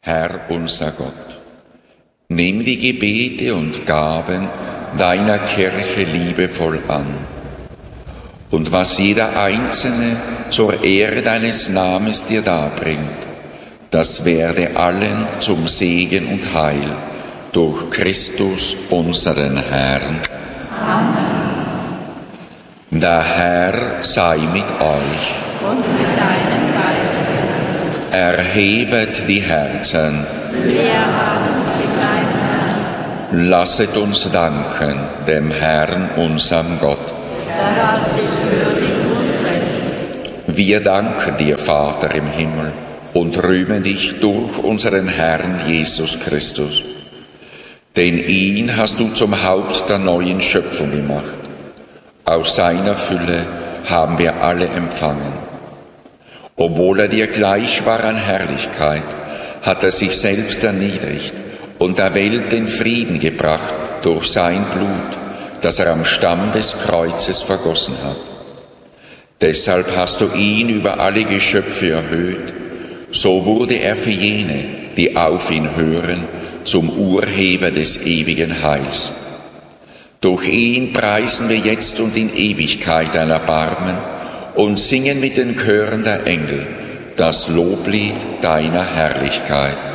Herr unser Gott, nimm die Gebete und Gaben deiner Kirche liebevoll an. Und was jeder Einzelne zur Ehre deines Namens dir darbringt, das werde allen zum Segen und Heil durch Christus, unseren Herrn. Amen. Der Herr sei mit euch. Und mit deinem Geist. Erhebet die Herzen. Wir haben sie beim Herrn. Lasset uns danken dem Herrn, unserem Gott. Das ist würdig und recht. Wir danken dir, Vater im Himmel, und rühmen dich durch unseren Herrn Jesus Christus. Denn ihn hast du zum Haupt der neuen Schöpfung gemacht. Aus seiner Fülle haben wir alle empfangen. Obwohl er dir gleich war an Herrlichkeit, hat er sich selbst erniedrigt und der Welt den Frieden gebracht durch sein Blut, das er am Stamm des Kreuzes vergossen hat. Deshalb hast du ihn über alle Geschöpfe erhöht, so wurde er für jene, die auf ihn hören, zum Urheber des ewigen Heils. Durch ihn preisen wir jetzt und in Ewigkeit dein Erbarmen und singen mit den Chören der Engel das Loblied deiner Herrlichkeit.